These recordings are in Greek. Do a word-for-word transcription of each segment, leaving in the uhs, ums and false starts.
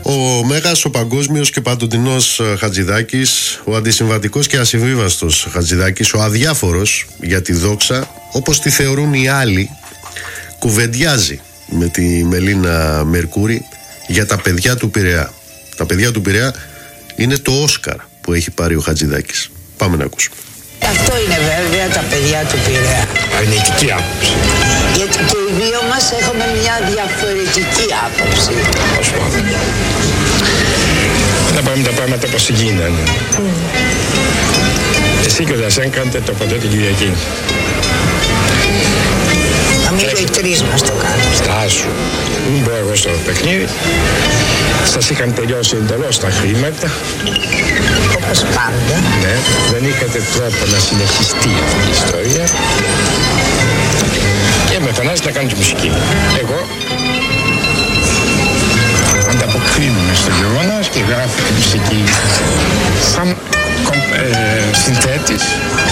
Ο Μέγας, ο παγκόσμιος και παντοτινός Χατζηδάκης, ο αντισυμβατικός και ασυμβίβαστος Χατζηδάκης, ο αδιάφορος για τη δόξα, όπως τη θεωρούν οι άλλοι, κουβεντιάζει με τη Μελίνα Μερκούρη για τα παιδιά του Πειραιά. Τα παιδιά του Πειραιά είναι το Όσκαρ που έχει πάρει ο Χατζηδάκης. Πάμε να ακούσουμε. Αυτό είναι βέβαια τα παιδιά του Πειραιά. Αρνητική άποψη. Γιατί και οι δύο μας έχουμε μια διαφορετική άποψη. Ας πούμε. Να πάμε τα πράγματα όπως γίνανε. Mm. Εσύ και ο Δασέν κάνετε το ποτέ την Κυριακή. Να μην οι τρεις μας το κάνουν. Στάσου. Δεν μπορώ εγώ στο παιχνίδι. Σας είχαν τελειώσει εντελώς τα χρήματα. Όπως πάντα. Ναι, δεν είχατε τρόπο να συνεχιστεί αυτή η ιστορία. Και με φανάζετε να κάνετε μουσική. Εγώ ανταποκρίνομαι στο γεγονός και γράφω τη μουσική σαν ε, συνθέτης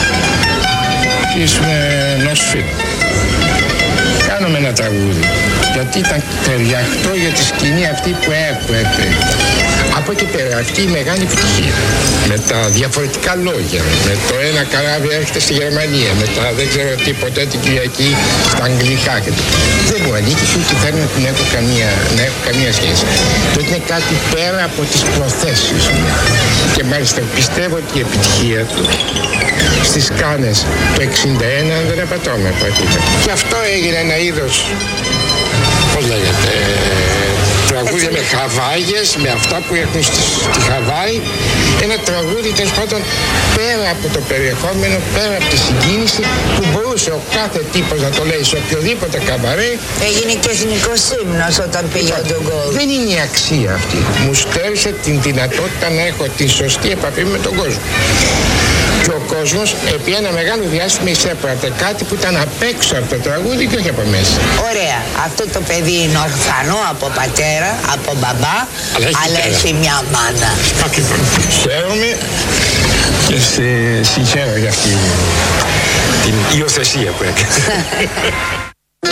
ενός φίλου. Κάνουμε ένα τραγούδι γιατί ήταν ταιριαχτό για τη σκηνή αυτή που έπρεπε. Από εκεί πέρα αυτή η μεγάλη επιτυχία με τα διαφορετικά λόγια, με το ένα καράβι έρχεται στη Γερμανία, με τα δεν ξέρω τι ποτέ την Κυριακή στα αγγλικά και το. Δεν μου ανήκει ούτε θέλω να την έχω καμία, να έχω καμία σχέση. Το είναι κάτι πέρα από τις προθέσεις μου. Και μάλιστα πιστεύω ότι η επιτυχία του στις Κάνες το εξήντα ένα δεν απατώμε πατήκα. Και αυτό έγινε ένα είδος, πώς λέγεται, τραγούδια με χαβάγες, με αυτά που έχουν στη, στη Χαβάη. Ένα τραγούδι τέλος πάντων πέρα από το περιεχόμενο, πέρα από τη συγκίνηση που μπορούσε ο κάθε τύπος να το λέει σε οποιοδήποτε καμπαρέ. Έγινε και εθνικός ύμνος όταν πήγε ο Ντογκόλ. Δεν είναι η αξία αυτή. Μου στέρισε την δυνατότητα να έχω τη σωστή επαφή με τον κόσμο. Και ο κόσμος επί ένα μεγάλο διάστημα εισέπρατε κάτι που ήταν απ' έξω από το τραγούδι και όχι από μέσα. Ωραία. Αυτό το παιδί είναι ορφανό από πατέρα, από μπαμπά, αλλά έχει, αλλά έχει μια μάνα. Ακριβώς. Χαίρομαι και σε συγχαίρω για αυτή την υιοθεσία που έκανε.